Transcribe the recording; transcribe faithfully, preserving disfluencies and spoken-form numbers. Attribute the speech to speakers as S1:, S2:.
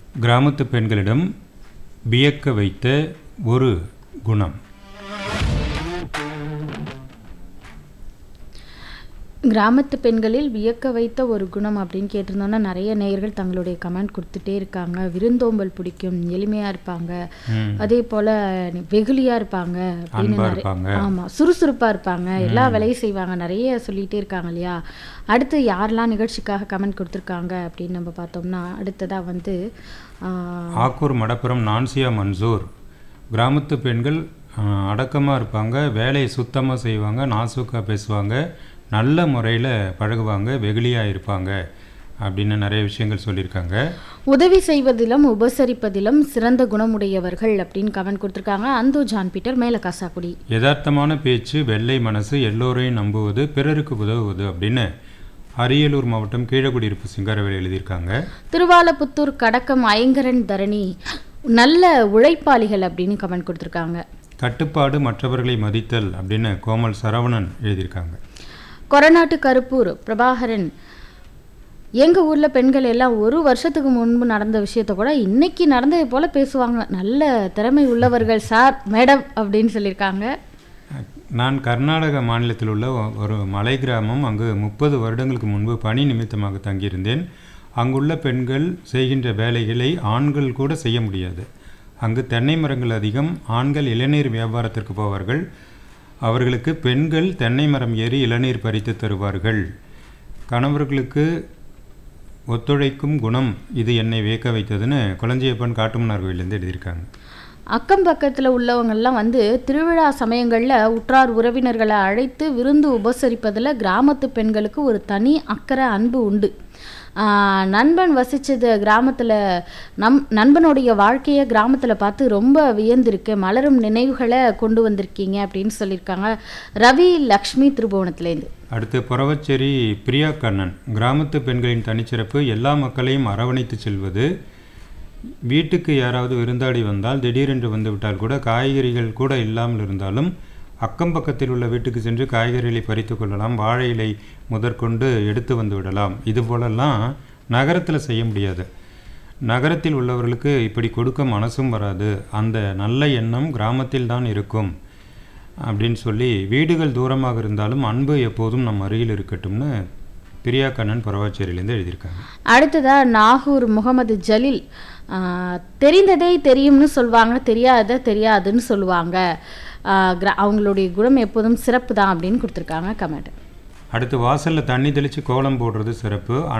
S1: கிராமத்து பெண்களிடம் வியக்க வைத்த ஒரு குணம்.
S2: கிராமத்து பெண்களில் வியக்க வைத்த ஒரு குணம் அப்படின்னு கேட்டிருந்தோன்னா நிறைய நேயர்கள் தங்களுடைய கமெண்ட் கொடுத்துட்டே இருக்காங்க. விருந்தோம்பல் பிடிக்கும், எளிமையாக இருப்பாங்க, அதே போல் வெகுளியாக இருப்பாங்க அப்படின்னு நிறைய, ஆமாம், சுறுசுறுப்பாக இருப்பாங்க, எல்லா வேலையும் செய்வாங்க, நிறைய சொல்லிகிட்டே இருக்காங்க இல்லையா. அடுத்து யாரெல்லாம் நிகழ்ச்சிக்காக கமெண்ட் கொடுத்துருக்காங்க அப்படின்னு நம்ம பார்த்தோம்னா, அடுத்ததாக வந்து
S1: ஆக்கூர் மடப்புறம் நான்சியா மன்சூர். கிராமத்து பெண்கள் அடக்கமாக இருப்பாங்க, வேலையை சுத்தமாக செய்வாங்க, நாசுக்காக பேசுவாங்க, நல்ல முறையில் பழகுவாங்க, வெகுளியாக இருப்பாங்க அப்படின்னு நிறைய விஷயங்கள் சொல்லியிருக்காங்க.
S2: உதவி செய்வதிலும் உபசரிப்பதிலும் சிறந்த குணமுடையவர்கள் அப்படின்னு கமெண்ட் கொடுத்துருக்காங்க. அந்து ஜான் பீட்டர் மேல காசாக்குடி.
S1: யதார்த்தமான பேச்சு, வெள்ளை மனசு, எல்லோரையும் நம்புவது, பிறருக்கு உதவுவது அப்படின்னு அரியலூர் மாவட்டம் கீழக்குடியிருப்பு சிங்காரவேல் எழுதியிருக்காங்க.
S2: திருவாலப்புத்தூர் கடக்கம் ஐங்கரன் தரணி நல்ல உழைப்பாளிகள் அப்படின்னு கமெண்ட் கொடுத்துருக்காங்க.
S1: கட்டுப்பாடு, மற்றவர்களை மதித்தல் அப்படின்னு கோமல் சரவணன் எழுதியிருக்காங்க.
S2: கொரநாட்டு கருப்பூர் பிரபாகரன், எங்கள் ஊரில் பெண்கள் எல்லாம் ஒரு வருஷத்துக்கு முன்பு நடந்த விஷயத்த கூட இன்னைக்கு நடந்தது போல் பேசுவாங்க, நல்ல திறமை உள்ளவர்கள் சார், மேடம் அப்படின்னு சொல்லியிருக்காங்க.
S1: நான் கர்நாடக மாநிலத்தில் உள்ள ஒரு மலை கிராமம், அங்கு முப்பது வருடங்களுக்கு முன்பு பணி நிமித்தமாக தங்கியிருந்தேன். அங்குள்ள பெண்கள் செய்கின்ற வேலைகளை ஆண்கள் கூட செய்ய முடியாது. அங்கு தென்னை மரங்கள் அதிகம், ஆண்கள் இளநீர் வியாபாரத்திற்கு போவார்கள். அவர்களுக்கு பெண்கள் தென்னை மரம் ஏறி இளநீர் பறித்து தருவார்கள். கணவர்களுக்கு ஒத்துழைக்கும் குணம் இது என்னை வியக்க வைத்ததுன்னு குளஞ்சியப்பன் காட்டுமன்னார் கோயிலேருந்து எழுதியிருக்காங்க.
S2: அக்கம் பக்கத்தில் உள்ளவங்கள்லாம் வந்து திருவிழா சமயங்களில் உற்றார் உறவினர்களை அழைத்து விருந்து உபசரிப்பதில் கிராமத்து பெண்களுக்கு ஒரு தனி அக்கறை, அன்பு உண்டு. நண்பன் வசித்தது கிராமத்தில், நம் நண்பனுடைய வாழ்க்கையை கிராமத்தில் பார்த்து ரொம்ப வியந்திருக்கு, மலரும் நினைவுகளை கொண்டு வந்திருக்கீங்க அப்படின்னு சொல்லியிருக்காங்க. ரவி லக்ஷ்மி திருபுவனத்துலேருந்து.
S1: அடுத்து புறவச்சேரி பிரியா கண்ணன். கிராமத்து பெண்களின் தனிச்சிறப்பு எல்லா மக்களையும் அரவணைத்து செல்வது. வீட்டுக்கு யாராவது விருந்தாடி வந்தால் திடீரென்று வந்துவிட்டால் கூட காய்கறிகள் கூட இல்லாமல் இருந்தாலும் அக்கம் பக்கத்தில் உள்ள வீட்டுக்கு சென்று காய்கறிகளை பறித்து கொள்ளலாம், வாழை இலை முதற்கொண்டு எடுத்து வந்து விடலாம். இது போலெல்லாம் நகரத்தில் செய்ய முடியாது. நகரத்தில் உள்ளவர்களுக்கு இப்படி கொடுக்க மனசும் வராது. அந்த நல்ல எண்ணம் கிராமத்தில் தான் இருக்கும் அப்படின்னு சொல்லி, வீடுகள் தூரமாக இருந்தாலும் அன்பு எப்போதும் நம் அருகில் இருக்கட்டும்னு பிரியா கண்ணன் புறவாச்சேரியிலேருந்து எழுதியிருக்காங்க.
S2: அடுத்ததாக நாகூர் முகமது ஜலீல். தெரிந்ததே தெரியும்னு சொல்லுவாங்க, தெரியாத தெரியாதுன்னு சொல்லுவாங்க, அவங்களுடைய குணம் எப்போதும் சிறப்பு தான் அப்படின்னு கொடுத்துருக்காங்க கமெண்ட்.
S1: அடுத்து வாசலில் தண்ணி தெளித்து கோலம் போடுறது சிறப்பு.